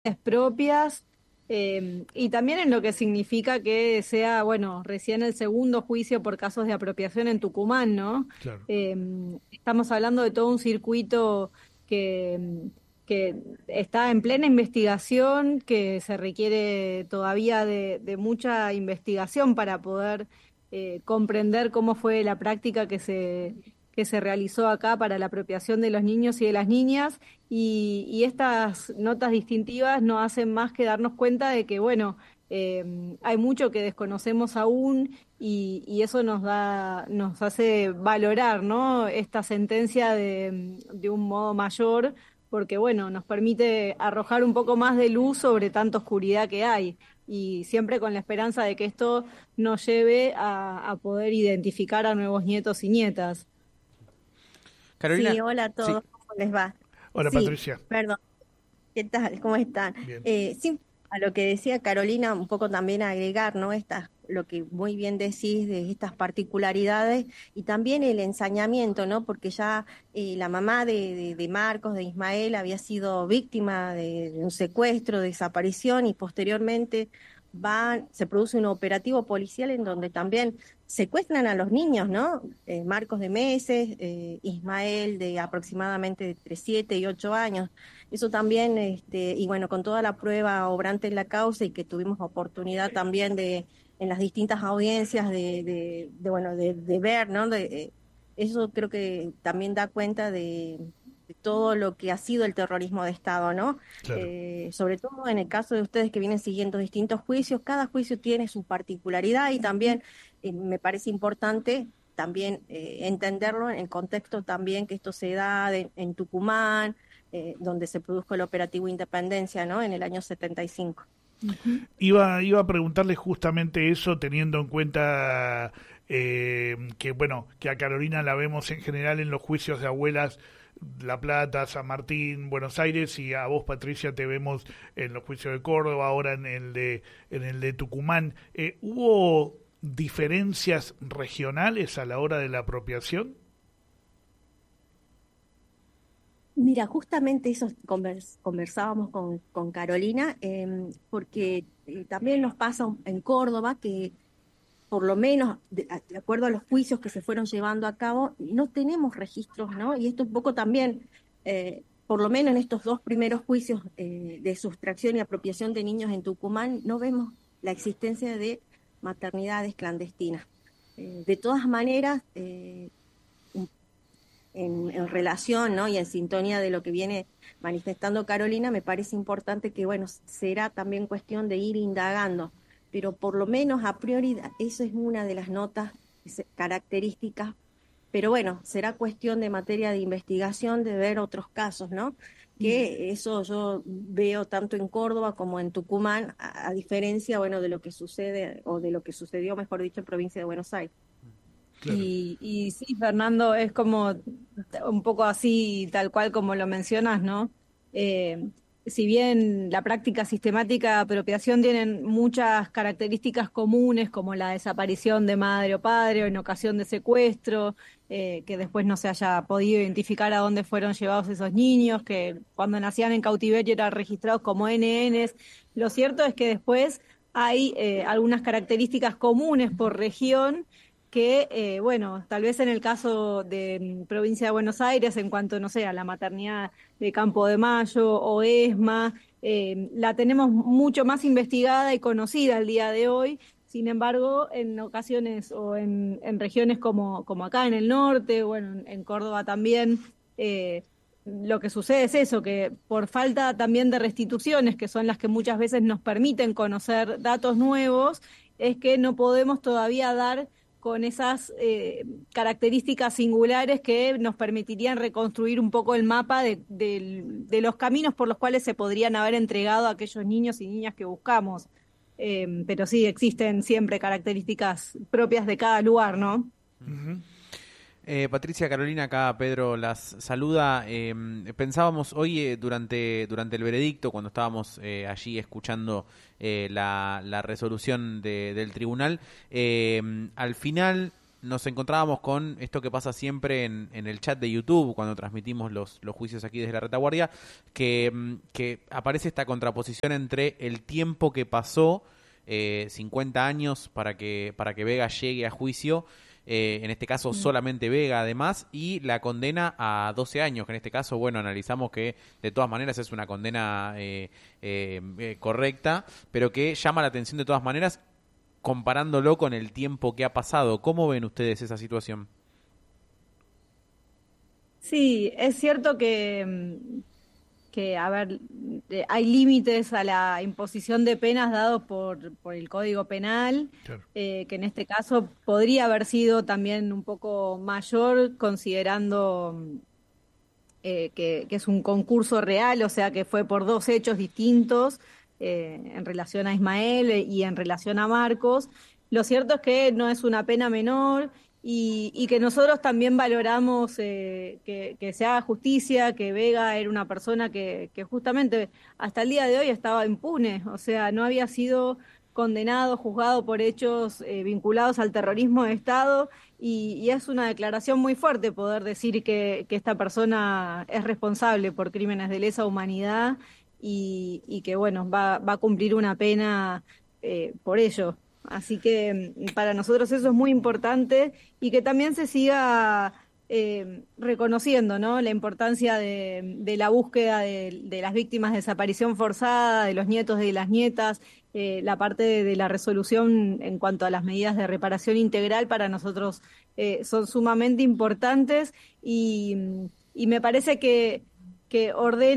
propias, y también en lo que significa que sea, bueno, recién el segundo juicio por casos de apropiación en Tucumán, ¿no? Claro. Eh, Estamos hablando de todo un circuito que está en plena investigación, que se requiere todavía de mucha investigación para poder comprender cómo fue la práctica que se realizó acá para la apropiación de los niños y de las niñas. Y estas notas distintivas no hacen más que darnos cuenta de que, bueno, hay mucho que desconocemos aún y eso nos hace valorar, ¿no? Esta sentencia de un modo mayor, porque, bueno, nos permite arrojar un poco más de luz sobre tanta oscuridad que hay. Y siempre con la esperanza de que esto nos lleve a poder identificar a nuevos nietos y nietas. Sí, Carolina, hola a sí. todos, ¿cómo les va? Hola Sí, Patricia. perdón, ¿qué tal? ¿Cómo están? Bien. Sí, a lo que decía Carolina, un poco también agregar, ¿no? Lo que muy bien decís de estas particularidades y también el ensañamiento, ¿no? Porque ya la mamá de Marcos, de Ismael, había sido víctima de un secuestro, desaparición y posteriormente se produce un operativo policial en donde también secuestran a los niños, ¿no? Marcos de meses, Ismael de aproximadamente entre 7 y 8 años. Eso también, y bueno, con toda la prueba obrante en la causa y que tuvimos oportunidad también en las distintas audiencias bueno, de ver, ¿no? Eso creo que también da cuenta de todo lo que ha sido el terrorismo de Estado, ¿no? Claro. Sobre todo en el caso de ustedes que vienen siguiendo distintos juicios, cada juicio tiene su particularidad y también me parece importante también entenderlo en el contexto también que esto se da en Tucumán, donde se produjo el operativo Independencia, ¿no? En el año 75. Ujú. Iba a preguntarle justamente eso, teniendo en cuenta que, bueno, que a Carolina la vemos en general en los juicios de abuelas La Plata, San Martín, Buenos Aires, y a vos, Patricia, te vemos en los juicios de Córdoba, ahora en el de Tucumán. ¿Hubo diferencias regionales a la hora de la apropiación? Mira, justamente eso conversábamos con Carolina, porque también nos pasa en Córdoba que por lo menos de acuerdo a los juicios que se fueron llevando a cabo, no tenemos registros, ¿no? Y esto un poco también, por lo menos en estos dos primeros juicios de sustracción y apropiación de niños en Tucumán, no vemos la existencia de maternidades clandestinas. De todas maneras, en relación, ¿no? Y en sintonía de lo que viene manifestando Carolina, me parece importante que, bueno, será también cuestión de ir indagando, pero por lo menos a priori eso es una de las notas características, pero bueno, será cuestión de materia de investigación de ver otros casos, ¿no? Que eso yo veo tanto en Córdoba como en Tucumán, a diferencia, bueno, de lo que sucede o de lo que sucedió, mejor dicho, en provincia de Buenos Aires. Claro. Y sí, Fernando, es como un poco así, tal cual como lo mencionas, ¿no? Eh, si bien la práctica sistemática de apropiación tienen muchas características comunes, como la desaparición de madre o padre, o en ocasión de secuestro, que después no se haya podido identificar a dónde fueron llevados esos niños, que cuando nacían en cautiverio eran registrados como NNs. Lo cierto es que después hay algunas características comunes por región que, bueno, tal vez en el caso de provincia de Buenos Aires, en cuanto, no sé, a la maternidad de Campo de Mayo o ESMA, la tenemos mucho más investigada y conocida al día de hoy. Sin embargo, en ocasiones o en regiones como acá en el norte, bueno, en Córdoba también, lo que sucede es eso, que por falta también de restituciones, que son las que muchas veces nos permiten conocer datos nuevos, es que no podemos todavía dar con esas características singulares que nos permitirían reconstruir un poco el mapa de los caminos por los cuales se podrían haber entregado a aquellos niños y niñas que buscamos. Pero sí, existen siempre características propias de cada lugar, ¿no? Ujú. Patricia, Carolina, acá Pedro las saluda. Pensábamos hoy durante el veredicto, cuando estábamos allí escuchando la resolución del tribunal, al final nos encontrábamos con esto que pasa siempre en el chat de YouTube cuando transmitimos los juicios aquí desde la retaguardia, que aparece esta contraposición entre el tiempo que pasó, 50 años para que Vega llegue a juicio, en este caso solamente Vega además, y la condena a 12 años, que en este caso, bueno, analizamos que de todas maneras es una condena correcta, pero que llama la atención de todas maneras comparándolo con el tiempo que ha pasado. ¿Cómo ven ustedes esa situación? Sí, es cierto a ver, hay límites a la imposición de penas dados por el Código Penal, Claro. que en este caso podría haber sido también un poco mayor, considerando que es un concurso real, o sea que fue por dos hechos distintos en relación a Ismael y en relación a Marcos. Lo cierto es que no es una pena menor y que nosotros también valoramos que se haga justicia, que Vega era una persona que justamente hasta el día de hoy estaba impune, o sea, no había sido condenado, juzgado por hechos vinculados al terrorismo de Estado y es una declaración muy fuerte poder decir que esta persona es responsable por crímenes de lesa humanidad y que, bueno, va a cumplir una pena por ello. Así que para nosotros eso es muy importante y que también se siga reconociendo, ¿no? La importancia de la búsqueda de las víctimas de desaparición forzada, de los nietos y de las nietas, la parte de la resolución en cuanto a las medidas de reparación integral para nosotros son sumamente importantes y me parece que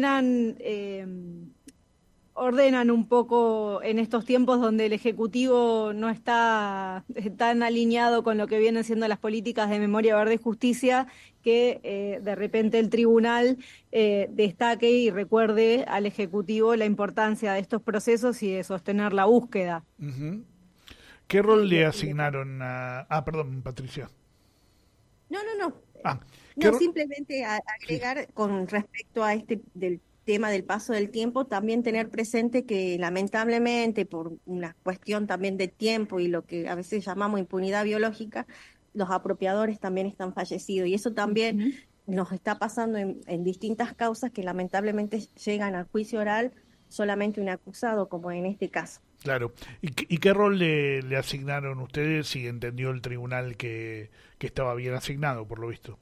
ordenan un poco en estos tiempos donde el Ejecutivo no está tan alineado con lo que vienen siendo las políticas de memoria, verdad y justicia, que de repente el tribunal destaque y recuerde al Ejecutivo la importancia de estos procesos y de sostener la búsqueda. Ujú. ¿Qué rol le asignaron a... Ah, perdón, Patricia. No. Ah, ¿qué No, ro- simplemente Sí. agregar con respecto a este del tema del paso del tiempo, también tener presente que lamentablemente por una cuestión también de tiempo y lo que a veces llamamos impunidad biológica, los apropiadores también están fallecidos y eso también Ujú. nos está pasando en distintas causas que lamentablemente llegan al juicio oral solamente un acusado, como en este caso. Claro. ¿Y qué rol le asignaron ustedes si entendió el tribunal que estaba bien asignado, por lo visto?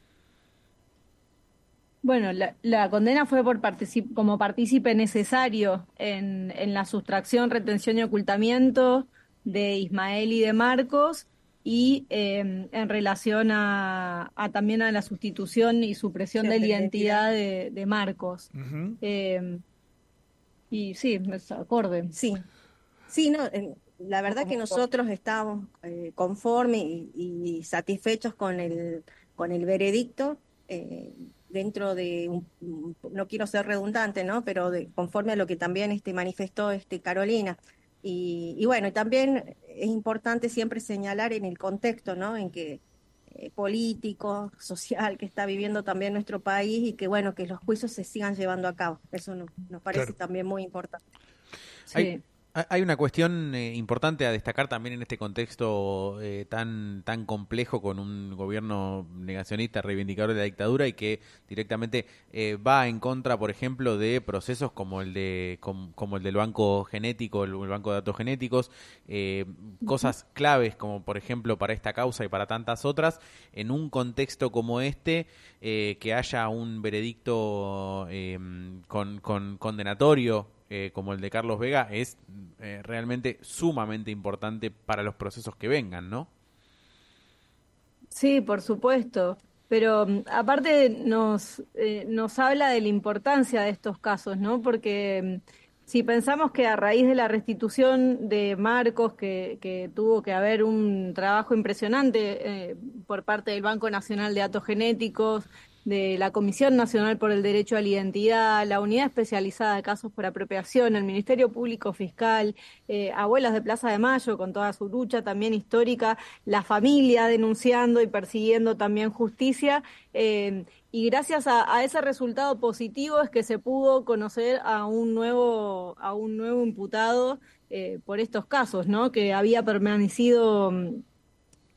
Bueno, la condena fue por como partícipe necesario en la sustracción, retención y ocultamiento de Ismael y de Marcos y en relación también a la sustitución y supresión de la identidad de Marcos. Ujú. Eh, y sí, es acorde. Sí, sí, no, la verdad que nosotros estábamos conformes y satisfechos con el veredicto dentro de, no quiero ser redundante, ¿no? Pero conforme a lo que también manifestó Carolina. Y bueno, y también es importante siempre señalar en el contexto, ¿no? En que político, social que está viviendo también nuestro país y que bueno, que los juicios se sigan llevando a cabo. Eso nos parece Claro. también muy importante. Hay, Sí. hay una cuestión importante a destacar también en este contexto tan complejo con un gobierno negacionista, reivindicador de la dictadura y que directamente va en contra, por ejemplo, de procesos como como el del banco genético, el banco de datos genéticos, cosas claves como por ejemplo para esta causa y para tantas otras, en un contexto como este, que haya un veredicto con condenatorio como el de Carlos Vega es realmente sumamente importante para los procesos que vengan, ¿no? Sí, por supuesto, pero aparte nos habla de la importancia de estos casos, ¿no? Porque si pensamos que a raíz de la restitución de Marcos, que tuvo que haber un trabajo impresionante por parte del Banco Nacional de Datos Genéticos, de la Comisión Nacional por el Derecho a la Identidad, la Unidad Especializada de Casos por Apropiación, el Ministerio Público Fiscal, Abuelas de Plaza de Mayo con toda su lucha también histórica, la familia denunciando y persiguiendo también justicia. Y gracias a ese resultado positivo es que se pudo conocer a un nuevo imputado por estos casos, ¿no? Que había permanecido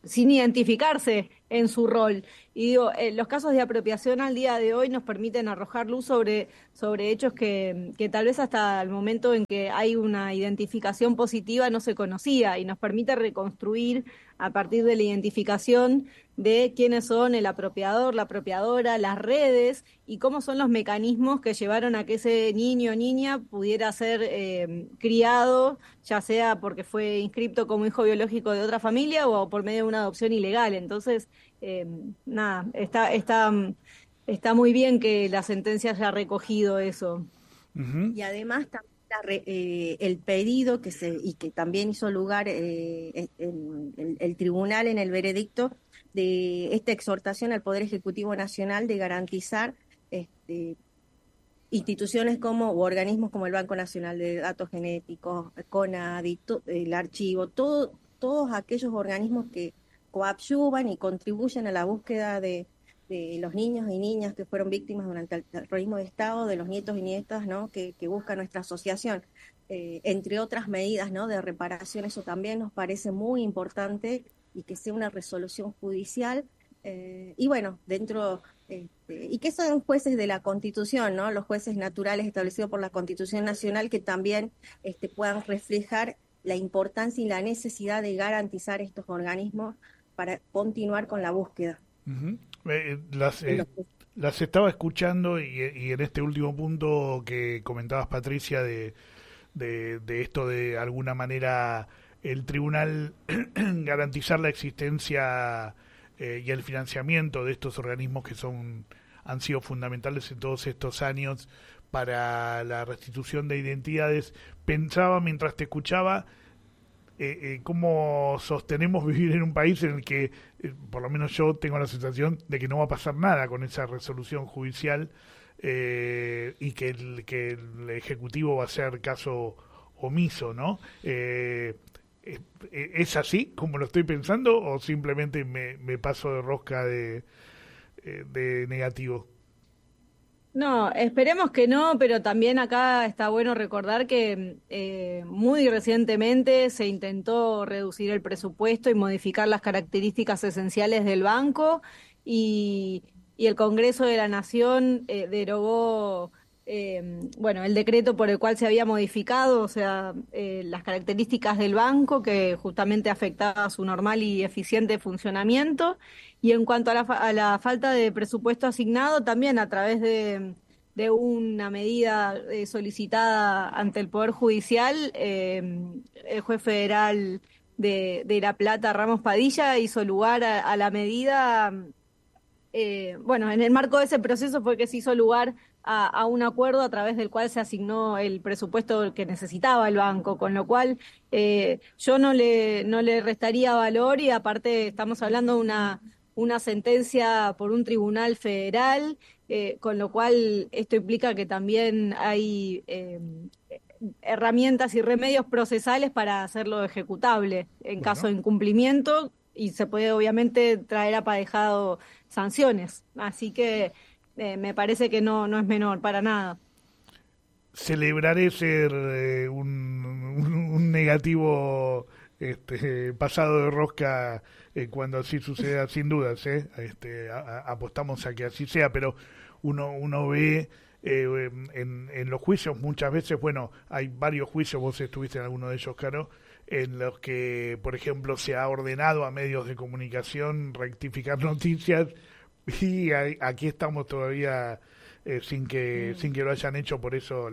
sin identificarse en su rol. Y digo, los casos de apropiación al día de hoy nos permiten arrojar luz sobre hechos que tal vez hasta el momento en que hay una identificación positiva no se conocía, y nos permite reconstruir a partir de la identificación de quiénes son el apropiador, la apropiadora, las redes y cómo son los mecanismos que llevaron a que ese niño o niña pudiera ser criado, ya sea porque fue inscripto como hijo biológico de otra familia o por medio de una adopción ilegal. Entonces, nada, está muy bien que la sentencia haya recogido eso. Ujú. Y además también el pedido y que también hizo lugar el tribunal en el veredicto de esta exhortación al Poder Ejecutivo Nacional de garantizar instituciones o organismos como el Banco Nacional de Datos Genéticos, CONADI, el archivo, todos aquellos organismos que coadyuvan y contribuyen a la búsqueda de los niños y niñas que fueron víctimas durante el terrorismo de Estado, de los nietos y nietas, ¿no?, que busca nuestra asociación, entre otras medidas, ¿no?, de reparación. Eso también nos parece muy importante, y que sea una resolución judicial, y bueno, y que son jueces de la Constitución, ¿no?, los jueces naturales establecidos por la Constitución Nacional, que también puedan reflejar la importancia y la necesidad de garantizar estos organismos para continuar con la búsqueda. Ujú. Las estaba escuchando y en este último punto que comentabas, Patricia, de esto de alguna manera el tribunal garantizar la existencia y el financiamiento de estos organismos que han sido fundamentales en todos estos años para la restitución de identidades. Pensaba mientras te escuchaba cómo sostenemos vivir en un país en el que, por lo menos yo tengo la sensación de que no va a pasar nada con esa resolución judicial, y que el Ejecutivo va a hacer caso omiso, ¿no? ¿Es así como lo estoy pensando o simplemente me paso de rosca de negativo? No, esperemos que no, pero también acá está bueno recordar que muy recientemente se intentó reducir el presupuesto y modificar las características esenciales del banco, y, y el Congreso de la Nación derogó bueno, el decreto por el cual se había modificado, o sea, las características del banco, que justamente afectaba su normal y eficiente funcionamiento. Y en cuanto a a la falta de presupuesto asignado, también a través de una medida solicitada ante el Poder Judicial, el juez federal de La Plata, Ramos Padilla, hizo lugar a la medida. Bueno, en el marco de ese proceso fue que se hizo lugar a un acuerdo a través del cual se asignó el presupuesto que necesitaba el banco, con lo cual yo no le restaría valor, y aparte estamos hablando de una sentencia por un tribunal federal, con lo cual esto implica que también hay herramientas y remedios procesales para hacerlo ejecutable en caso Bueno, de incumplimiento, y se puede obviamente traer aparejado sanciones. Así que me parece que no es menor para nada. celebraré ser un negativo pasado de rosca cuando así suceda, sin dudas. Apostamos a que así sea, pero uno ve en los juicios muchas veces, bueno, hay varios juicios, vos estuviste en alguno de ellos, Caro, en los que, por ejemplo, se ha ordenado a medios de comunicación rectificar noticias, y aquí estamos todavía sin que lo hayan hecho. Por eso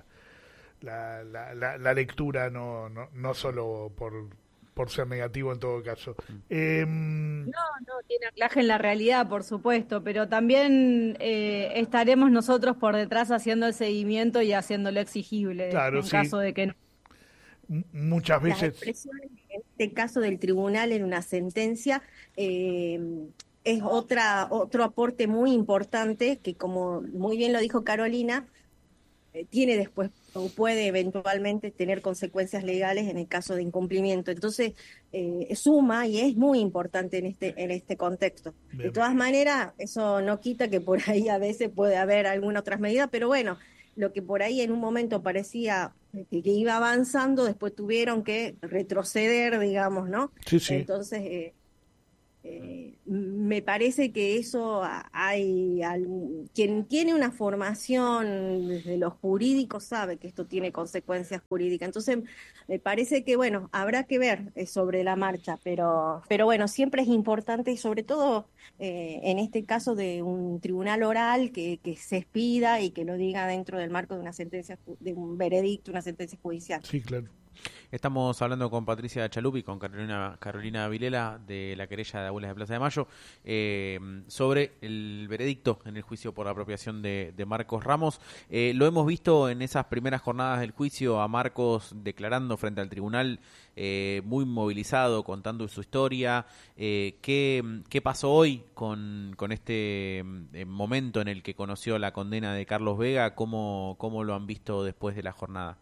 la lectura, no solo por ser negativo en todo caso. No tiene anclaje en la realidad, por supuesto, pero también estaremos nosotros por detrás haciendo el seguimiento y haciéndolo exigible Claro, en sí, caso de que no. muchas Las veces. expresiones, en este caso del tribunal en una sentencia, es otro aporte muy importante que, como muy bien lo dijo Carolina, tiene después o puede eventualmente tener consecuencias legales en el caso de incumplimiento. Entonces, suma y es muy importante en este contexto. De Bien. todas maneras, eso no quita que por ahí a veces puede haber alguna otra medida, pero bueno, lo que por ahí en un momento parecía que iba avanzando, después tuvieron que retroceder, digamos, ¿no? Sí, sí. Entonces, Me parece que eso quien tiene una formación desde lo jurídico sabe que esto tiene consecuencias jurídicas. Entonces, me parece que, bueno, habrá que ver sobre la marcha, pero bueno, siempre es importante y sobre todo en este caso de un tribunal oral que se expida y que lo diga dentro del marco de una sentencia, de un veredicto, una sentencia judicial. Sí, claro. Estamos hablando con Patricia Chalupi, con Carolina Vilela, de la querella de Abuelas de Plaza de Mayo, sobre el veredicto en el juicio por apropiación de Marcos Ramos. Lo hemos visto en esas primeras jornadas del juicio a Marcos declarando frente al tribunal, muy movilizado, contando su historia. ¿Qué pasó hoy con este momento en el que conoció la condena de Carlos Vega? ¿Cómo lo han visto después de la jornada?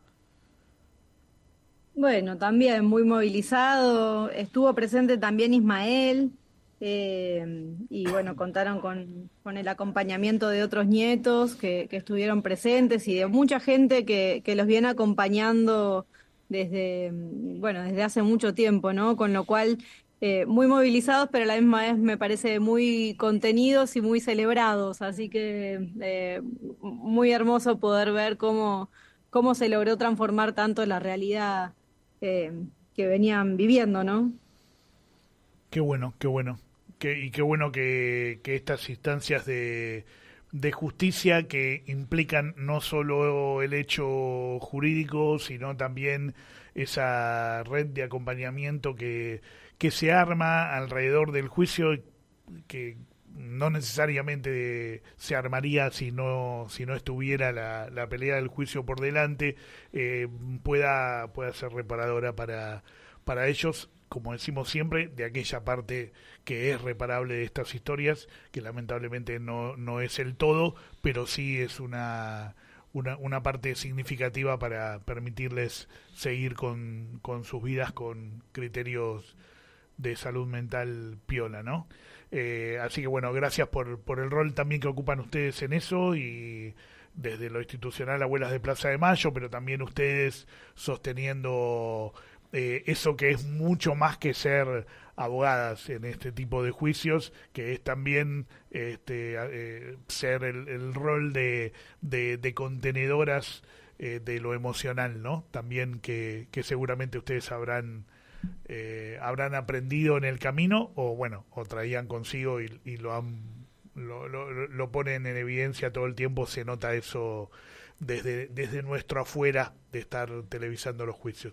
Bueno, también muy movilizado, estuvo presente también Ismael, y bueno, contaron con el acompañamiento de otros nietos que estuvieron presentes y de mucha gente que los viene acompañando desde hace mucho tiempo, ¿no? Con lo cual, muy movilizados, pero a la misma vez me parece muy contenidos y muy celebrados, así que muy hermoso poder ver cómo se logró transformar tanto la realidad que venían viviendo, ¿no? Qué bueno, qué bueno. Y qué bueno que estas instancias de justicia que implican no solo el hecho jurídico, sino también esa red de acompañamiento que se arma alrededor del juicio, que no necesariamente se armaría si no estuviera la pelea del juicio por delante, pueda ser reparadora para ellos, como decimos siempre, de aquella parte que es reparable de estas historias, que lamentablemente no es el todo, pero sí es una parte significativa para permitirles seguir con sus vidas con criterios de salud mental piola, ¿no? Así que bueno, gracias por el rol también que ocupan ustedes en eso, y desde lo institucional Abuelas de Plaza de Mayo, pero también ustedes sosteniendo eso que es mucho más que ser abogadas en este tipo de juicios, que es también ser el rol de contenedoras de lo emocional, ¿no? También que seguramente ustedes habrán aprendido en el camino, o traían consigo y lo ponen en evidencia todo el tiempo. Se nota eso desde nuestro afuera de estar televisando los juicios.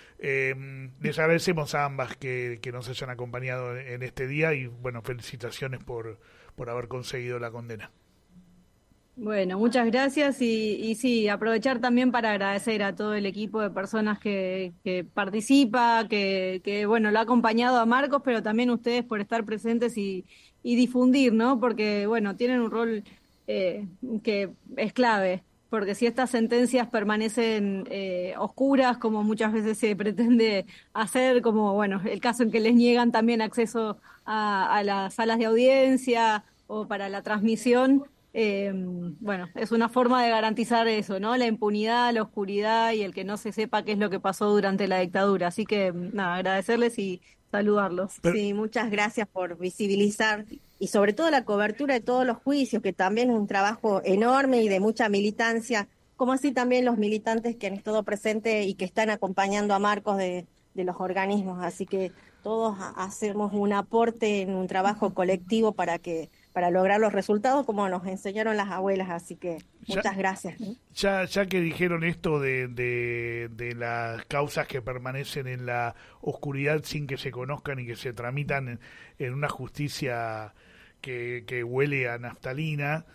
Les agradecemos a ambas que nos hayan acompañado en este día, y bueno, felicitaciones por haber conseguido la condena. Bueno, muchas gracias y sí, aprovechar también para agradecer a todo el equipo de personas que participa, que bueno, lo ha acompañado a Marcos, pero también ustedes por estar presentes y difundir, ¿no? Porque bueno, tienen un rol que es clave, porque si estas sentencias permanecen oscuras, como muchas veces se pretende hacer, como bueno, el caso en que les niegan también acceso a las salas de audiencia o para la transmisión. Bueno, es una forma de garantizar eso, ¿no? La impunidad, la oscuridad y el que no se sepa qué es lo que pasó durante la dictadura. Así que, nada, agradecerles y saludarlos. Sí, muchas gracias por visibilizar y sobre todo la cobertura de todos los juicios, que también es un trabajo enorme y de mucha militancia, como así también los militantes que han estado presentes y que están acompañando a Marcos de los organismos. Así que todos hacemos un aporte en un trabajo colectivo para lograr los resultados como nos enseñaron las abuelas, así que muchas gracias. Ya que dijeron esto de las causas que permanecen en la oscuridad sin que se conozcan y que se tramitan en una justicia que huele a naftalina,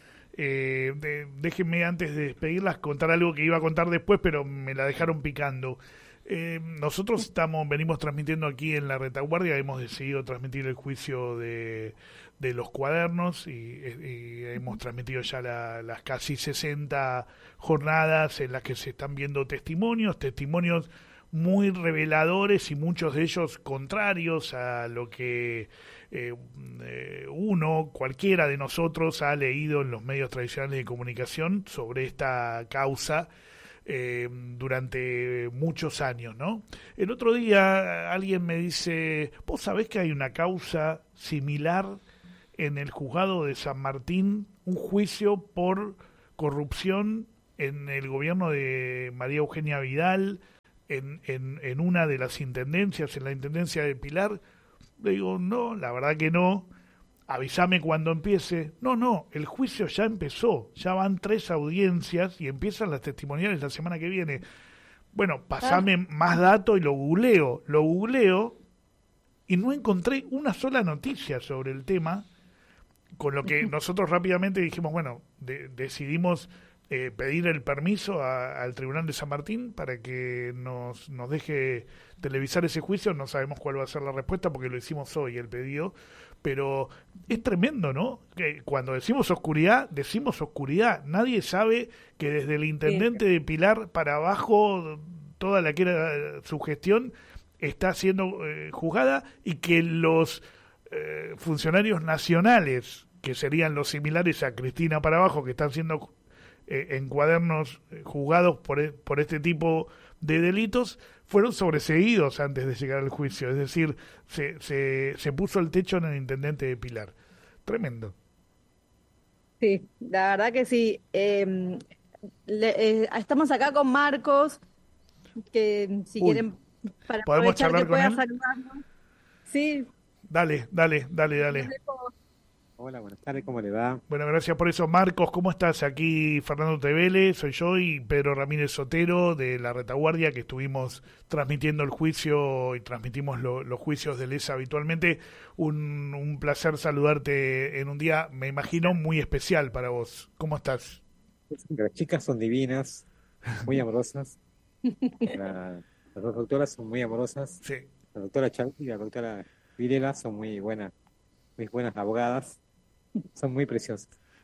déjenme antes de despedirlas contar algo que iba a contar después, pero me la dejaron picando. Nosotros venimos transmitiendo aquí en la retaguardia, hemos decidido transmitir el juicio de los cuadernos y hemos transmitido ya las casi 60 jornadas en las que se están viendo testimonios muy reveladores, y muchos de ellos contrarios a lo que cualquiera de nosotros ha leído en los medios tradicionales de comunicación sobre esta causa. durante muchos años, ¿no? El otro día alguien me dice, ¿vos sabés que hay una causa similar en el juzgado de San Martín, un juicio por corrupción en el gobierno de María Eugenia Vidal, en una de las intendencias, en la intendencia de Pilar? Le digo, no, la verdad que no. Avísame cuando empiece. No, el juicio ya empezó, ya van 3 audiencias y empiezan las testimoniales la semana que viene. Bueno, pasame más datos y lo googleo y no encontré una sola noticia sobre el tema, con lo que nosotros rápidamente dijimos, bueno, decidimos pedir el permiso al Tribunal de San Martín para que nos deje televisar ese juicio. No sabemos cuál va a ser la respuesta porque lo hicimos hoy, el pedido. Pero es tremendo, ¿no? Que cuando decimos oscuridad. Nadie sabe que desde el intendente de Pilar para abajo, toda la que era su gestión está siendo juzgada, y que los funcionarios nacionales, que serían los similares a Cristina para abajo, que están siendo en cuadernos juzgados por este tipo de delitos, fueron sobreseídos antes de llegar al juicio. Es decir, se puso el techo en el intendente de Pilar. Tremendo. Sí, la verdad que sí. Estamos acá con Marcos, que si Uy, quieren, para ¿podemos aprovechar charlar que con pueda él? saludarnos. Sí, Dale. los dejo. Hola, buenas tardes, ¿cómo le va? Bueno, gracias por eso. Marcos, ¿cómo estás? Aquí Fernando Tevele, soy yo, y Pedro Ramírez Sotero de La Retaguardia, que estuvimos transmitiendo el juicio y transmitimos los juicios de LESA habitualmente. Un placer saludarte en un día, me imagino, muy especial para vos. ¿Cómo estás? Las chicas son divinas, muy amorosas. Las dos doctoras son muy amorosas. Sí. La doctora Chauti y la doctora Virela son muy buenas abogadas. Son muy preciosas.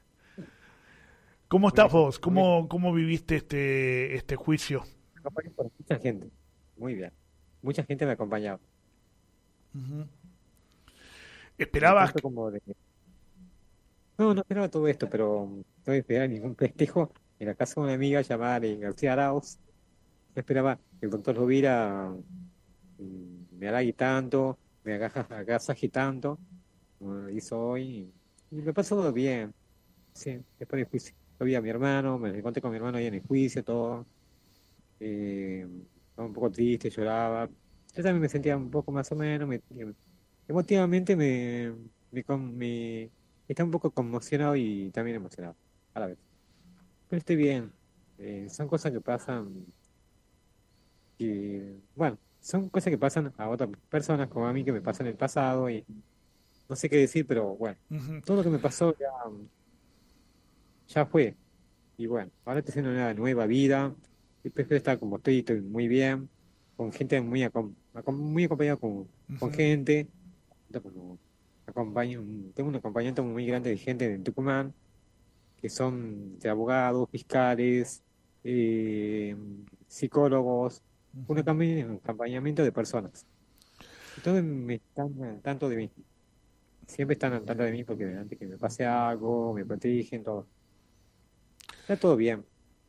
¿Cómo Muy estás bien, vos? muy bien. ¿Cómo viviste este juicio? Me acompañé por mucha gente. Muy bien. Mucha gente me ha acompañado. Ujú. No ¿Esperabas? tanto como de... No esperaba todo esto, pero no esperaba ningún festejo en la casa de una amiga llamada García Arauz. No esperaba que el doctor Rovira me halague tanto, me agasaje tanto, como lo hizo hoy. Y me pasó todo bien. Sí, después del juicio. Yo vi a mi hermano, me encontré con mi hermano ahí en el juicio, todo. Estaba un poco triste, lloraba. Yo también me sentía un poco más o menos, emotivamente estaba un poco conmocionado y también emocionado a la vez. Pero estoy bien. Son cosas que pasan bueno, son cosas que pasan a otras personas como a mí, que me pasan en el pasado y no sé qué decir, pero bueno, Ujú. todo lo que me pasó ya fue. Y bueno, ahora estoy haciendo una nueva vida. Y prefiero estar como estoy muy bien, con gente muy acompañado con gente. Como tengo un acompañamiento muy grande de gente en Tucumán, que son de abogados, fiscales, eh, psicólogos, un acompañamiento de personas. Entonces me están al tanto de mí. Siempre están al tanto de mí porque antes que me pase algo, me protegen, todo. Está todo bien.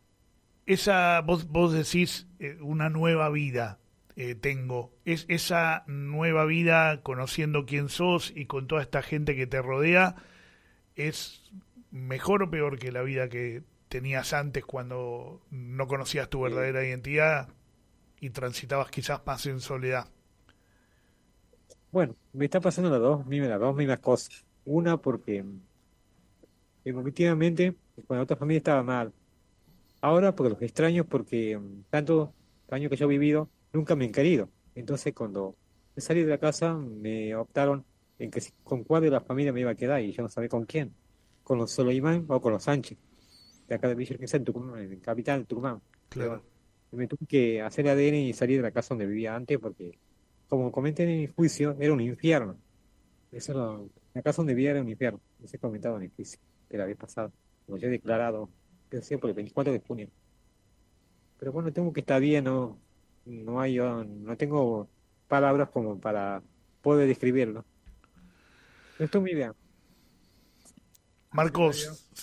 Vos decís una nueva vida tengo. Esa nueva vida, conociendo quién sos y con toda esta gente que te rodea, ¿es mejor o peor que la vida que tenías antes, cuando no conocías tu Eh, verdadera identidad y transitabas quizás más en soledad? bueno, me está pasando las dos mismas cosas. Una porque emotivamente, con la otra familia estaba mal. Ahora porque los extraño porque tantos años que yo he vivido, nunca me han querido. Entonces cuando me salí de la casa, me optaron en que con cuál de la familia me iba a quedar y yo no sabía con quién. Con los Solimán o con los Sánchez, de acá de Villa Urquiza, en Tucumán, en capital de Tucumán. Pero Claro. bueno, me tuve que hacer ADN y salir de la casa donde vivía antes porque, como comenté en el juicio, era un infierno. La casa donde vivía era un infierno. Eso he comentado en el juicio de la vez pasada, como yo he declarado, que sea por el 24 de junio. Pero bueno, tengo que estar bien, no tengo palabras como para poder describirlo. Pero estoy muy bien. Marcos,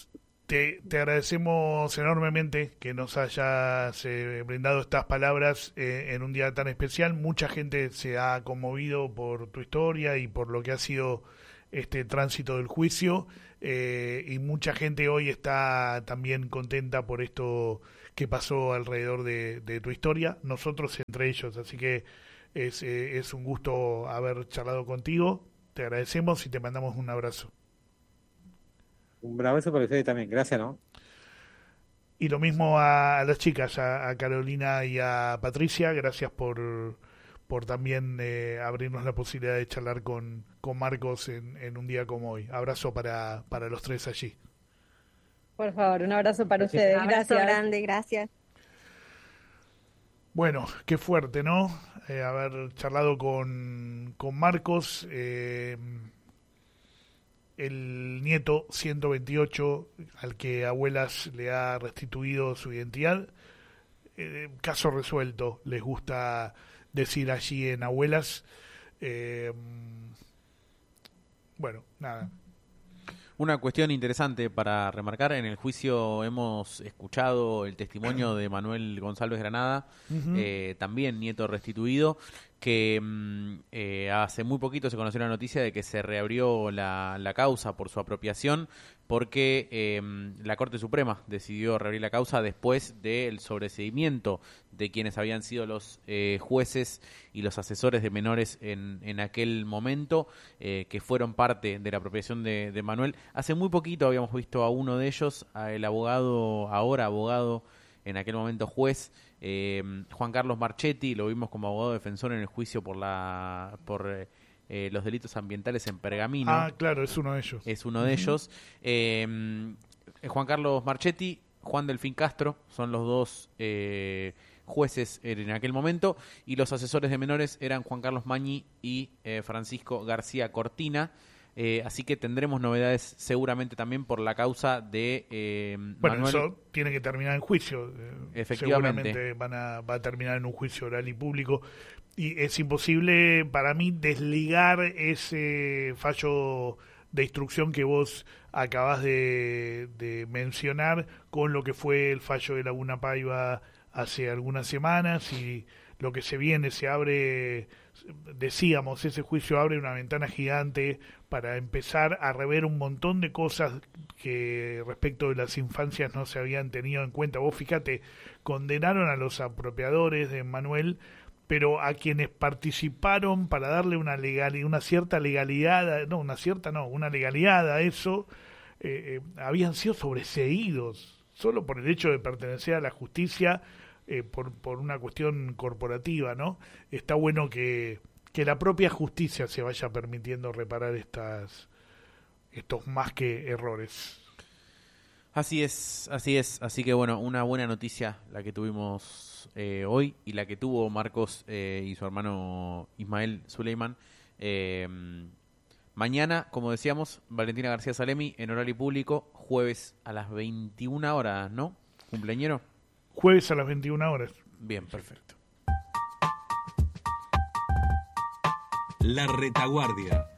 Te agradecemos enormemente que nos hayas brindado estas palabras en un día tan especial. Mucha gente se ha conmovido por tu historia y por lo que ha sido este tránsito del juicio, y mucha gente hoy está también contenta por esto que pasó alrededor de tu historia, nosotros entre ellos. Así que es un gusto haber charlado contigo. Te agradecemos y te mandamos un abrazo. Un abrazo para ustedes también, gracias, ¿no? Y lo mismo a las chicas, a Carolina y a Patricia, gracias por también abrirnos la posibilidad de charlar con Marcos en un día como hoy. Abrazo para los tres allí. Por favor, un abrazo para ustedes. Un abrazo Gracias. grande, gracias. Bueno, qué fuerte, ¿no? Haber charlado con Marcos, el nieto 128 al que Abuelas le ha restituido su identidad. Caso resuelto, les gusta decir allí en Abuelas. Bueno, nada. Una cuestión interesante para remarcar: en el juicio hemos escuchado el testimonio de Manuel González Granada, también nieto restituido, que hace muy poquito se conoció la noticia de que se reabrió la causa por su apropiación, porque la Corte Suprema decidió reabrir la causa después del sobreseimiento de quienes habían sido los jueces y los asesores de menores en aquel momento, que fueron parte de la apropiación de Manuel. Hace muy poquito habíamos visto a uno de ellos, el abogado, ahora abogado, en aquel momento juez, Juan Carlos Marchetti, lo vimos como abogado defensor en el juicio por los delitos ambientales en Pergamino. Ah, claro, es uno de ellos. Es uno de ellos. Juan Carlos Marchetti, Juan Delfín Castro, son los dos jueces en aquel momento, y los asesores de menores eran Juan Carlos Mañi y Francisco García Cortina. Así que tendremos novedades seguramente también por la causa de bueno, Manuel. eso tiene que terminar en juicio. Efectivamente. Seguramente va a terminar en un juicio oral y público. Y es imposible para mí desligar ese fallo de instrucción que vos acabás de mencionar con lo que fue el fallo de Laguna Paiva hace algunas semanas, y lo que se viene. Se abre, decíamos, ese juicio abre una ventana gigante para empezar a rever un montón de cosas que respecto de las infancias no se habían tenido en cuenta. Vos fíjate, condenaron a los apropiadores de Manuel, pero a quienes participaron para darle una cierta legalidad, una legalidad a eso, habían sido sobreseídos solo por el hecho de pertenecer a la justicia, por una cuestión corporativa, ¿no? Está bueno que la propia justicia se vaya permitiendo reparar estos más que errores. Así es. Así que bueno, una buena noticia la que tuvimos hoy, y la que tuvo Marcos y su hermano Ismael Suleiman. Mañana, como decíamos, Valentina García Salemi en horario público, jueves a las 21 horas, ¿no? ¿Cumpleañero? Jueves a las 21 horas. Bien, perfecto. La Retaguardia.